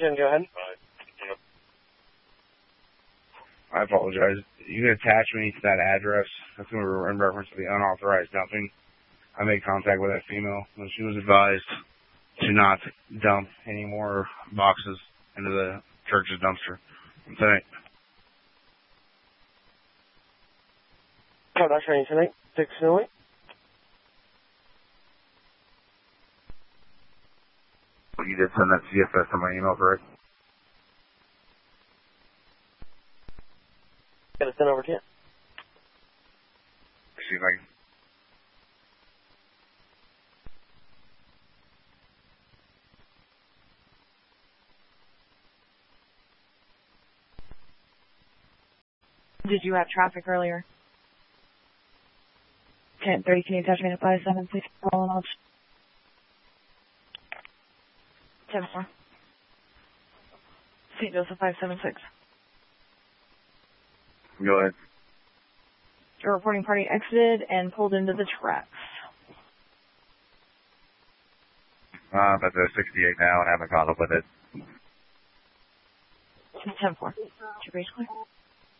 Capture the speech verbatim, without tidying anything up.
ten, go ahead. I apologize. You can attach me to that address. That's in reference to the unauthorized dumping. I made contact with that female, and she was advised to not dump any more boxes into the church's dumpster tonight. Oh, that's right, tonight. six oh eight. You did send that C F S on my email, correct? Got to send over to you. See if I can. Did you have traffic earlier? ten thirty, can you touch me at five seven six? ten four. Saint Joseph five seven six. Go ahead. Your reporting party exited and pulled into the tracks. Uh, I'm at the sixty-eight now and haven't caught up with it. ten four. Is your base clear?